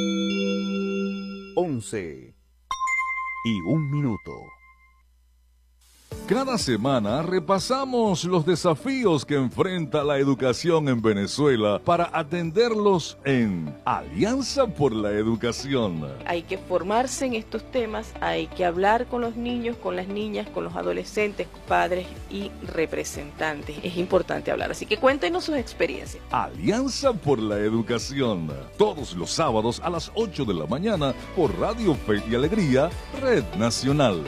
11:01. Cada semana repasamos los desafíos que enfrenta la educación en Venezuela para atenderlos en Alianza por la Educación. Hay que formarse en estos temas, hay que hablar con los niños, con las niñas, con los adolescentes, padres y representantes. Es importante hablar, así que cuéntenos sus experiencias. Alianza por la Educación, todos los sábados a las 8 de la mañana por Radio Fe y Alegría, Red Nacional.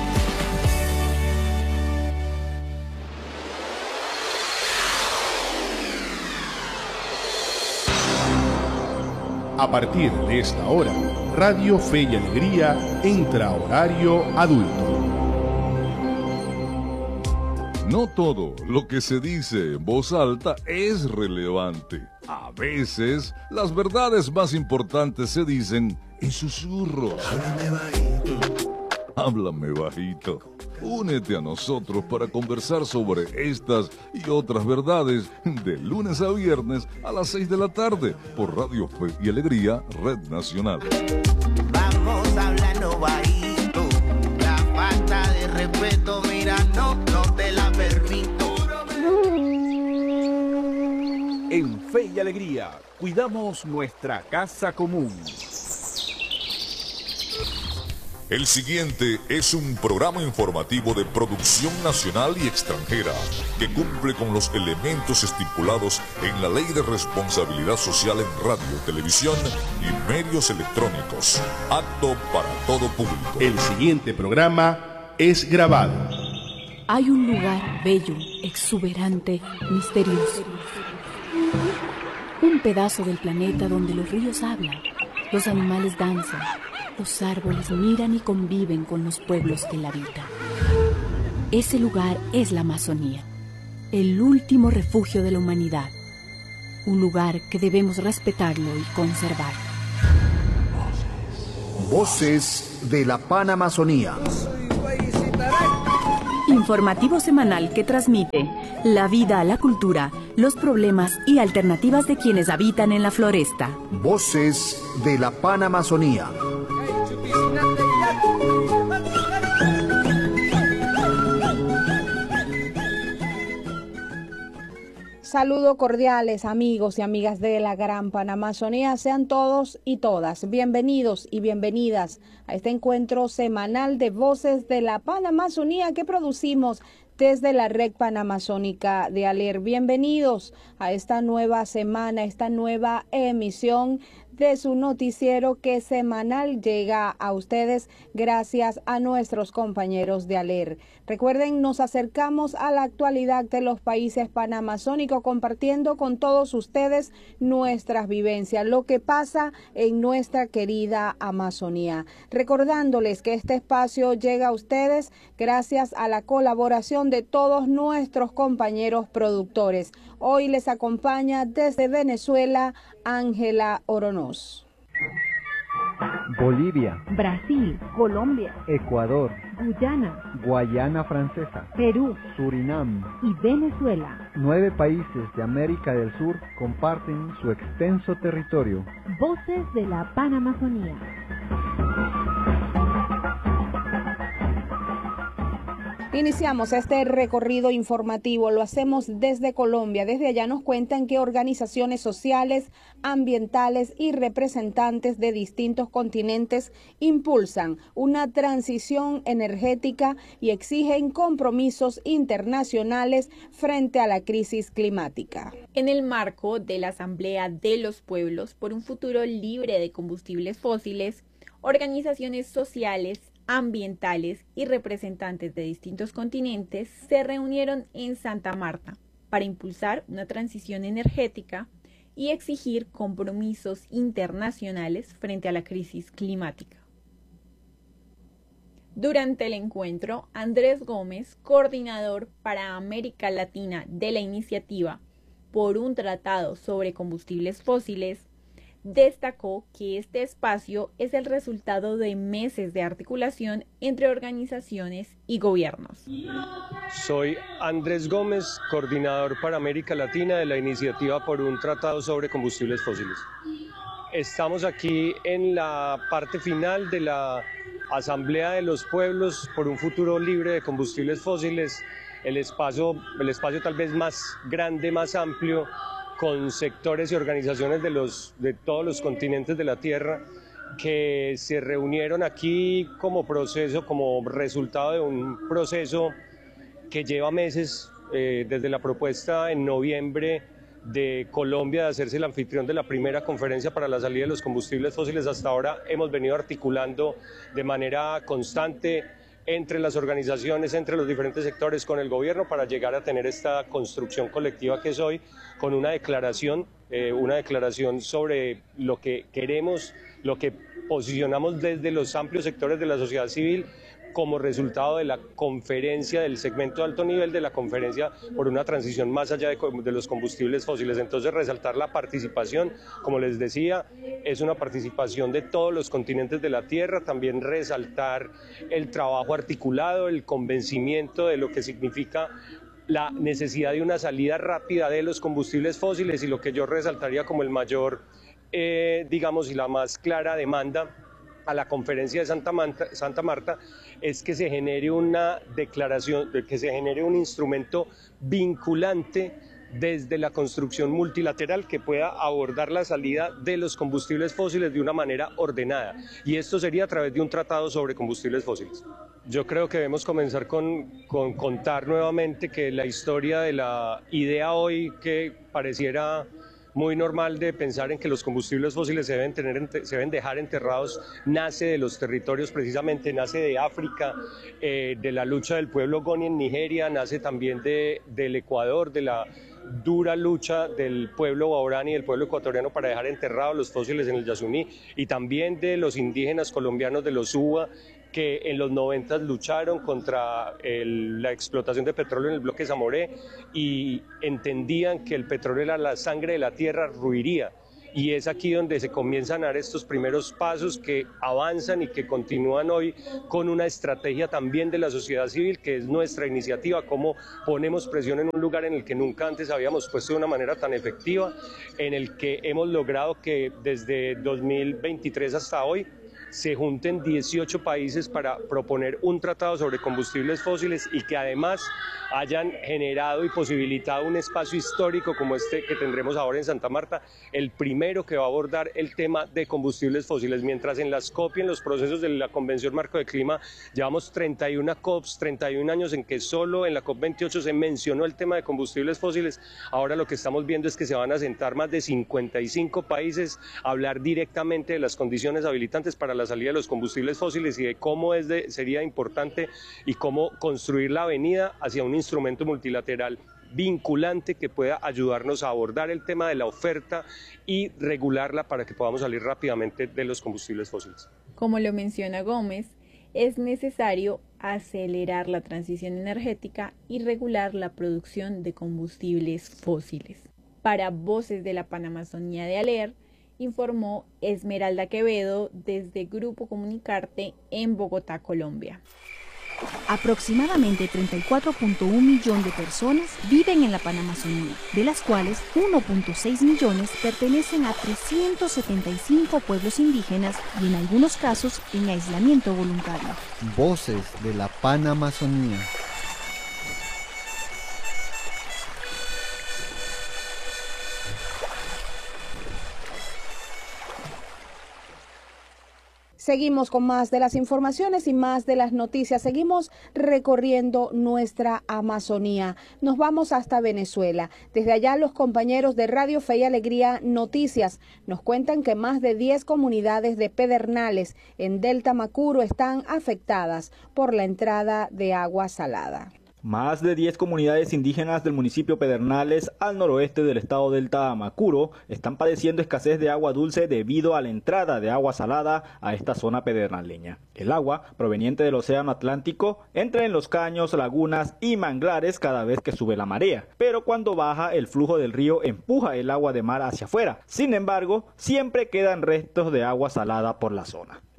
A partir de esta hora, Radio Fe y Alegría entra a horario adulto. No todo lo que se dice en voz alta es relevante. A veces, las verdades más importantes se dicen en susurros. Háblame bajito. Háblame bajito. Únete a nosotros para conversar sobre estas y otras verdades de lunes a viernes a las 6 de la tarde por Radio Fe y Alegría, Red Nacional. Vamos hablando bajito. La falta de respeto, mira, no te la permito. En Fe y Alegría, cuidamos nuestra casa común. El siguiente es un programa informativo de producción nacional y extranjera que cumple con los elementos estipulados en la Ley de Responsabilidad Social en Radio, Televisión y Medios Electrónicos. Apto para todo público. El siguiente programa es grabado. Hay un lugar bello, exuberante, misterioso. Un pedazo del planeta donde los ríos hablan, los animales danzan, los árboles miran y conviven con los pueblos que la habitan. Ese lugar es la Amazonía, el último refugio de la humanidad. Un lugar que debemos respetarlo y conservar. Voces de la Panamazonía. Informativo semanal que transmite la vida, la cultura, los problemas y alternativas de quienes habitan en la floresta. Voces de la Panamazonía. Saludos cordiales, amigos y amigas de la Gran Panamazonía. Sean todos y todas bienvenidos y bienvenidas a este encuentro semanal de Voces de la Panamazonía que producimos desde la Red Panamazónica de ALER. Bienvenidos a esta nueva semana, esta nueva emisión de su noticiero que semanal llega a ustedes gracias a nuestros compañeros de ALER. Recuerden, nos acercamos a la actualidad de los países panamazónicos compartiendo con todos ustedes nuestras vivencias, lo que pasa en nuestra querida Amazonía. Recordándoles que este espacio llega a ustedes gracias a la colaboración de todos nuestros compañeros productores. Hoy les acompaña desde Venezuela Ángela Oronoz. Bolivia, Brasil, Colombia, Ecuador, Guyana, Guayana Francesa, Perú, Surinam y Venezuela. 9 países de América del Sur comparten su extenso territorio. Voces de la Panamazonía. Iniciamos este recorrido informativo, lo hacemos desde Colombia. Desde allá nos cuentan que organizaciones sociales, ambientales y representantes de distintos continentes impulsan una transición energética y exigen compromisos internacionales frente a la crisis climática. En el marco de la Asamblea de los Pueblos por un futuro libre de combustibles fósiles, organizaciones sociales, ambientales y representantes de distintos continentes se reunieron en Santa Marta para impulsar una transición energética y exigir compromisos internacionales frente a la crisis climática. Durante el encuentro, Andrés Gómez, coordinador para América Latina de la Iniciativa por un Tratado sobre Combustibles Fósiles, destacó que este espacio es el resultado de meses de articulación entre organizaciones y gobiernos. Soy Andrés Gómez, coordinador para América Latina de la Iniciativa por un Tratado sobre Combustibles Fósiles. Estamos aquí en la parte final de la Asamblea de los Pueblos por un futuro libre de combustibles fósiles, el espacio tal vez más grande, más amplio, con sectores y organizaciones de todos los continentes de la Tierra que se reunieron aquí como proceso, como resultado de un proceso que lleva meses, desde la propuesta en noviembre de Colombia de hacerse el anfitrión de la primera conferencia para la salida de los combustibles fósiles. Hasta ahora hemos venido articulando de manera constante entre las organizaciones, entre los diferentes sectores, con el gobierno, para llegar a tener esta construcción colectiva que es hoy, con una declaración sobre lo que queremos, lo que posicionamos desde los amplios sectores de la sociedad civil como resultado de la conferencia del segmento de alto nivel, de la conferencia por una transición más allá de los combustibles fósiles. Entonces, resaltar la participación, como les decía, es una participación de todos los continentes de la Tierra, también resaltar el trabajo articulado, el convencimiento de lo que significa la necesidad de una salida rápida de los combustibles fósiles, y lo que yo resaltaría como el mayor, y la más clara demanda a la conferencia de Santa Marta es que se genere una declaración, que se genere un instrumento vinculante desde la construcción multilateral que pueda abordar la salida de los combustibles fósiles de una manera ordenada, y esto sería a través de un tratado sobre combustibles fósiles. Yo creo que debemos comenzar con contar nuevamente que la historia de la idea hoy, que pareciera muy normal, de pensar en que los combustibles fósiles se deben dejar enterrados, nace de los territorios, precisamente nace de África, de la lucha del pueblo Goni en Nigeria, nace también del Ecuador, de la dura lucha del pueblo guaraní y del pueblo ecuatoriano para dejar enterrados los fósiles en el Yasuní, y también de los indígenas colombianos de los Uba, que en los 90 lucharon contra la explotación de petróleo en el bloque Zamoré y entendían que el petróleo era la sangre de la tierra, ruiría. Y es aquí donde se comienzan a dar estos primeros pasos que avanzan y que continúan hoy con una estrategia también de la sociedad civil, que es nuestra iniciativa, cómo ponemos presión en un lugar en el que nunca antes habíamos puesto de una manera tan efectiva, en el que hemos logrado que desde 2023 hasta hoy se junten 18 países para proponer un tratado sobre combustibles fósiles, y que además hayan generado y posibilitado un espacio histórico como este que tendremos ahora en Santa Marta, el primero que va a abordar el tema de combustibles fósiles. Mientras en las COP y en los procesos de la Convención Marco de Clima llevamos 31 COPs, 31 años en que solo en la COP28 se mencionó el tema de combustibles fósiles, ahora lo que estamos viendo es que se van a sentar más de 55 países a hablar directamente de las condiciones habilitantes para la salida de los combustibles fósiles y de cómo sería importante y cómo construir la avenida hacia un instrumento multilateral vinculante que pueda ayudarnos a abordar el tema de la oferta y regularla para que podamos salir rápidamente de los combustibles fósiles. Como lo menciona Gómez, es necesario acelerar la transición energética y regular la producción de combustibles fósiles. Para Voces de la Panamazonía de ALER, informó Esmeralda Quevedo desde Grupo Comunicarte en Bogotá, Colombia. Aproximadamente 34.1 millones de personas viven en la Panamazonía, de las cuales 1.6 millones pertenecen a 375 pueblos indígenas y en algunos casos en aislamiento voluntario. Voces de la Panamazonía. Seguimos con más de las informaciones y más de las noticias. Seguimos recorriendo nuestra Amazonía. Nos vamos hasta Venezuela. Desde allá los compañeros de Radio Fe y Alegría Noticias nos cuentan que más de 10 comunidades de Pedernales en Delta Macuro están afectadas por la entrada de agua salada. Más de 10 comunidades indígenas del municipio Pedernales, al noroeste del estado Delta Macuro, están padeciendo escasez de agua dulce debido a la entrada de agua salada a esta zona pedernaleña. El agua, proveniente del océano Atlántico, entra en los caños, lagunas y manglares cada vez que sube la marea, pero cuando baja el flujo del río empuja el agua de mar hacia afuera. Sin embargo, siempre quedan restos de agua salada por la zona.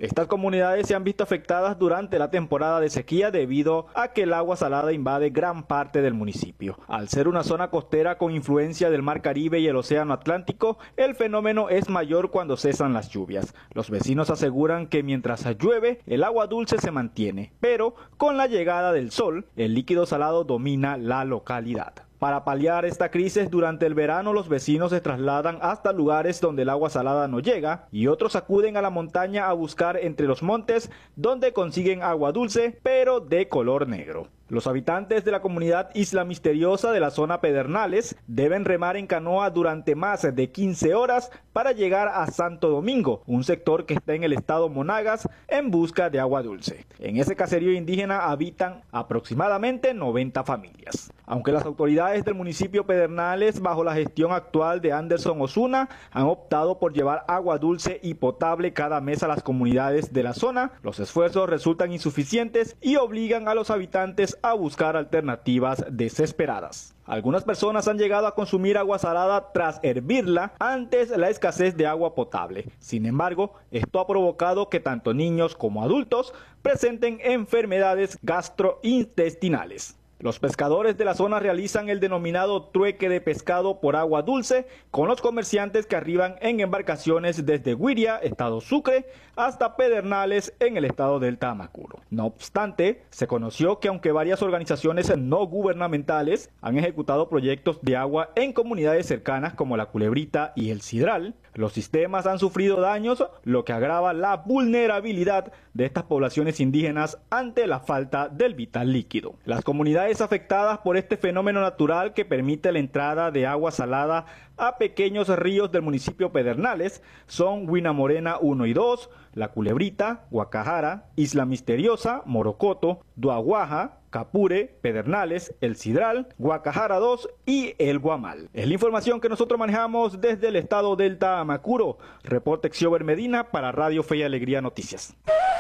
Estas comunidades se han visto afectadas durante la temporada de sequía debido a que el agua salada invade gran parte del municipio. Al ser una zona costera con influencia del Mar Caribe y el Océano Atlántico, el fenómeno es mayor cuando cesan las lluvias. Los vecinos aseguran que mientras llueve, el agua dulce se mantiene, pero con la llegada del sol, el líquido salado domina la localidad. Para paliar esta crisis, durante el verano los vecinos se trasladan hasta lugares donde el agua salada no llega y otros acuden a la montaña a buscar entre los montes donde consiguen agua dulce, pero de color negro. Los habitantes de la comunidad Isla Misteriosa de la zona Pedernales deben remar en canoa durante más de 15 horas para llegar a Santo Domingo, un sector que está en el estado Monagas, en busca de agua dulce. En ese caserío indígena habitan aproximadamente 90 familias. Aunque las autoridades del municipio Pedernales, bajo la gestión actual de Anderson Osuna, han optado por llevar agua dulce y potable cada mes a las comunidades de la zona, los esfuerzos resultan insuficientes y obligan a los habitantes a buscar alternativas desesperadas. Algunas personas han llegado a consumir agua salada tras hervirla antes la escasez de agua potable. Sin embargo, esto ha provocado que tanto niños como adultos presenten enfermedades gastrointestinales. Los pescadores de la zona realizan el denominado trueque de pescado por agua dulce con los comerciantes que arriban en embarcaciones desde Güiria, estado Sucre, hasta Pedernales en el estado del Tamacuro. No obstante, se conoció que aunque varias organizaciones no gubernamentales han ejecutado proyectos de agua en comunidades cercanas como La Culebrita y El Sidral, los sistemas han sufrido daños, lo que agrava la vulnerabilidad de estas poblaciones indígenas ante la falta del vital líquido. Las comunidades afectadas por este fenómeno natural que permite la entrada de agua salada a pequeños ríos del municipio Pedernales son Huina Morena 1 y 2, La Culebrita, Guacajara, Isla Misteriosa, Morocoto, Duaguaja, Capure, Pedernales, El Sidral, Guacajara 2 y El Guamal. Es la información que nosotros manejamos desde el estado del Tamacuro. Reporte Xiober Medina para Radio Fe y Alegría Noticias.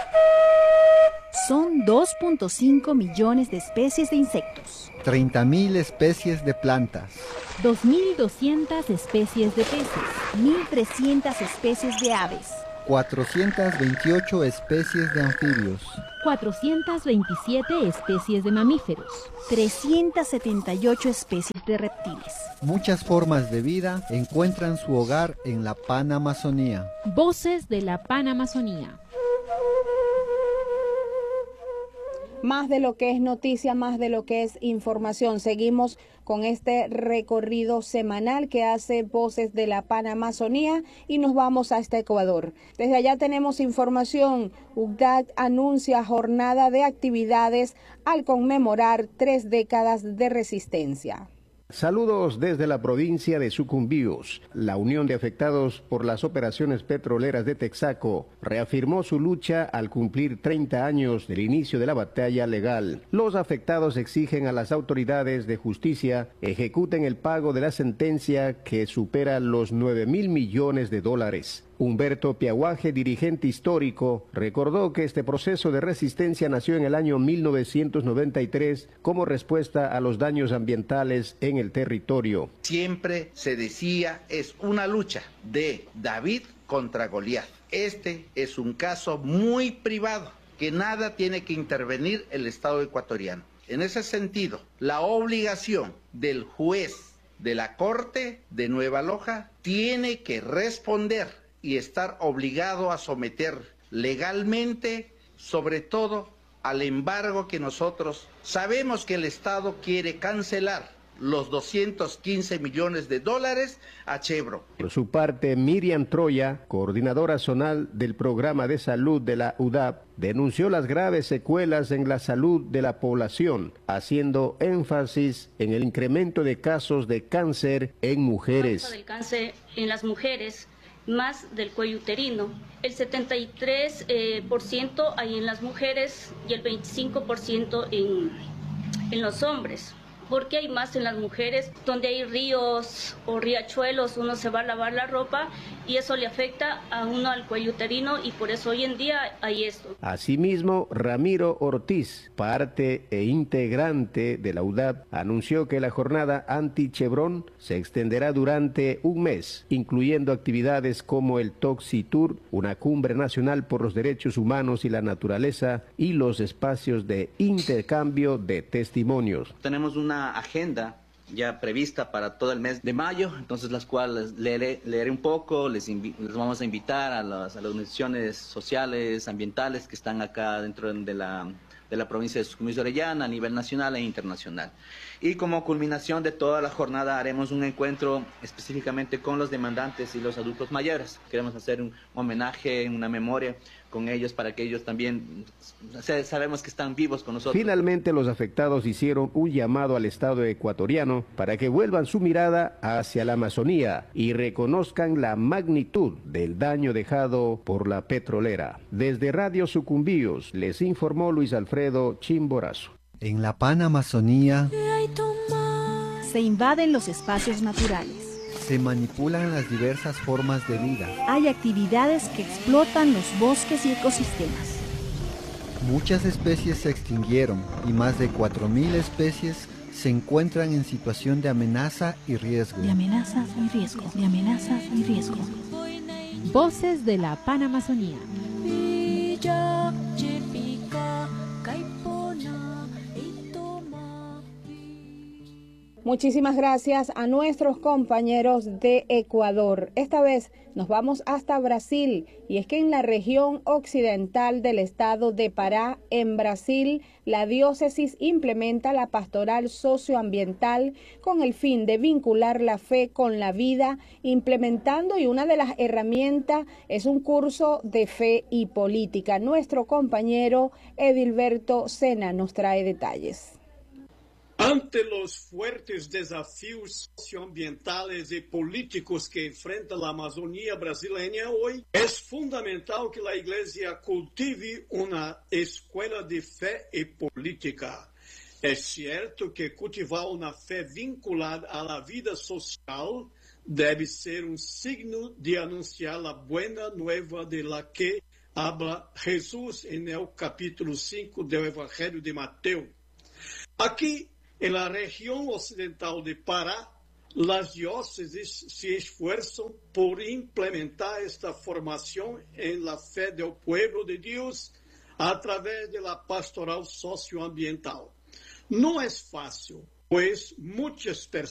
Son 2.5 millones de especies de insectos, 30.000 especies de plantas, 2.200 especies de peces, 1.300 especies de aves, 428 especies de anfibios, 427 especies de mamíferos, 378 especies de reptiles. Muchas formas de vida encuentran su hogar en la Panamazonía. Voces de la Panamazonía. Más de lo que es noticia, más de lo que es información. Seguimos con este recorrido semanal que hace Voces de la Panamazonía y nos vamos hasta Ecuador. Desde allá tenemos información. UCDAC anuncia jornada de actividades al conmemorar 3 décadas de resistencia. Saludos desde la provincia de Sucumbíos. La Unión de Afectados por las Operaciones Petroleras de Texaco reafirmó su lucha al cumplir 30 años del inicio de la batalla legal. Los afectados exigen a las autoridades de justicia ejecuten el pago de la sentencia que supera los 9.000 millones de dólares. Humberto Piaguaje, dirigente histórico, recordó que este proceso de resistencia nació en el año 1993 como respuesta a los daños ambientales en el territorio. Siempre se decía, es una lucha de David contra Goliat. Este es un caso muy privado, que nada tiene que intervenir el Estado ecuatoriano. En ese sentido, la obligación del juez de la Corte de Nueva Loja tiene que responder y estar obligado a someter legalmente, sobre todo al embargo que nosotros sabemos que el Estado quiere cancelar los 215 millones de dólares a Chevron. Por su parte, Miriam Troya, coordinadora zonal del programa de salud de la UDAP, denunció las graves secuelas en la salud de la población, haciendo énfasis en el incremento de casos de cáncer en mujeres. El cáncer en las mujeres, más del cuello uterino, el 73% hay en las mujeres y el 25% en los hombres. porque hay más en las mujeres. Donde hay ríos o riachuelos, uno se va a lavar la ropa y eso le afecta a uno al cuello uterino, y por eso hoy en día hay esto. Asimismo, Ramiro Ortiz, parte e integrante de la UDAP, anunció que la jornada anti-Chevron se extenderá durante un mes, incluyendo actividades como el Toxi Tour, una cumbre nacional por los derechos humanos y la naturaleza, y los espacios de intercambio de testimonios. Tenemos una agenda ya prevista para todo el mes de mayo, entonces las cuales leeré un poco, les vamos a invitar a las organizaciones sociales, ambientales que están acá dentro de la provincia de Sucumbíos de Orellana a nivel nacional e internacional. Y como culminación de toda la jornada haremos un encuentro específicamente con los demandantes y los adultos mayores. Queremos hacer un homenaje, una memoria con ellos para que ellos también, sabemos que están vivos con nosotros. Finalmente, los afectados hicieron un llamado al Estado ecuatoriano para que vuelvan su mirada hacia la Amazonía y reconozcan la magnitud del daño dejado por la petrolera. Desde Radio Sucumbíos les informó Luis Alfredo Chimborazo. En la Panamazonía se invaden los espacios naturales. Se manipulan las diversas formas de vida. Hay actividades que explotan los bosques y ecosistemas. Muchas especies se extinguieron y más de 4.000 especies se encuentran en situación de amenaza y riesgo. De amenazas y riesgo. De amenazas y riesgo. Voces de la Panamazonía. Muchísimas gracias a nuestros compañeros de Ecuador. Esta vez nos vamos hasta Brasil, y es que en la región occidental del estado de Pará, en Brasil, la diócesis implementa la pastoral socioambiental con el fin de vincular la fe con la vida, implementando, y una de las herramientas es un curso de fe y política. Nuestro compañero Edilberto Sena nos trae detalles. Ante los fuertes desafíos socioambientales y políticos que enfrenta la Amazonía brasileña hoy, es fundamental que la Iglesia cultive una escuela de fe y política. Es cierto que cultivar una fe vinculada a la vida social debe ser un signo de anunciar la buena nueva de la que habla Jesús en el capítulo 5 del Evangelio de Mateo. Aquí, en la región occidental de Pará, las diócesis se esfuerzan por implementar esta formación en la fe del pueblo de Dios a través de la pastoral socioambiental. No es fácil, pues muchas personas